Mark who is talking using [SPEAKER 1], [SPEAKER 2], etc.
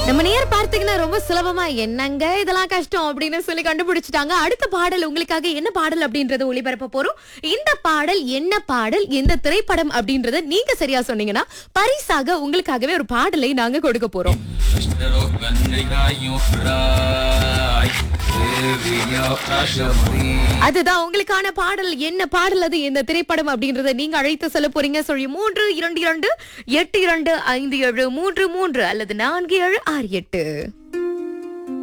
[SPEAKER 1] நம்ம நேர் பார்த்தீங்கன்னா ரொம்ப சுலபமா என்னங்க இதெல்லாம் கஷ்டம் அப்படின்னு சொல்லி கண்டுபிடிச்சிட்டாங்க. அடுத்த பாடல் உங்களுக்காக என்ன பாடல் அப்படின்றத ஒளிபரப்ப போறோம். இந்த பாடல் என்ன பாடல், எந்த திரைப்படம் அப்படின்றத நீங்க சரியா சொன்னீங்கன்னா பரிசாக உங்களுக்காகவே ஒரு பாடலை நாங்க கொடுக்க போறோம். அதுதான் உங்களுக்கான பாடல். என்ன பாடல், அது எந்த திரைப்படம் அப்படின்றத நீங்க அழைத்து சொல்ல போறீங்க. சொல்லி 32282525733 அல்லது 4768.